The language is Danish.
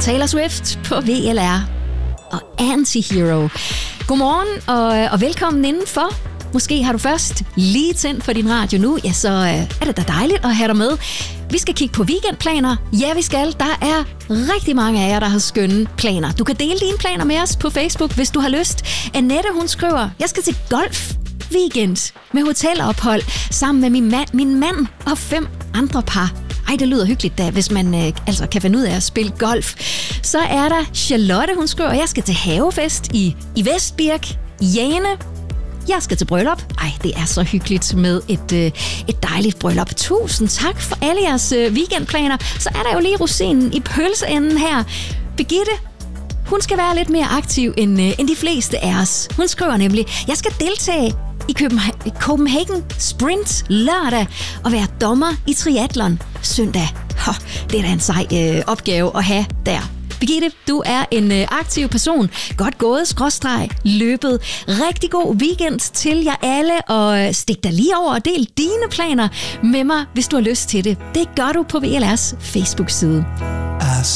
Taylor Swift på VLR og Antihero. Godmorgen og velkommen indenfor. Måske har du først lige tændt for din radio nu, ja, så er det da dejligt at have dig med. Vi skal kigge på weekendplaner. Ja, vi skal. Der er rigtig mange af jer, der har skønne planer. Du kan dele dine planer med os på Facebook, hvis du har lyst. Annette, hun skriver, jeg skal til golf weekend med hotelophold sammen med min mand og 5 andre par. Ej, det lyder hyggeligt da, hvis man kan finde ud af at spille golf. Så er der Charlotte, hun skriver, jeg skal til havefest i Vestbirk. Jane, jeg skal til bryllup. Ej, det er så hyggeligt med et dejligt bryllup. Tusind tak for alle jeres weekendplaner. Så er der jo lige rosinen i pølseenden her. Birgitte, hun skal være lidt mere aktiv end de fleste af os. Hun skriver nemlig, jeg skal deltage i Copenhagen Sprint lørdag og være dommer i triathlon søndag. Det er da en sej opgave at have der. Birgitte, du er en aktiv person. Godt gået, løbet. Rigtig god weekend til jer alle, og stik dig lige over og del dine planer med mig, hvis du har lyst til det. Det gør du på VLR's Facebook-side.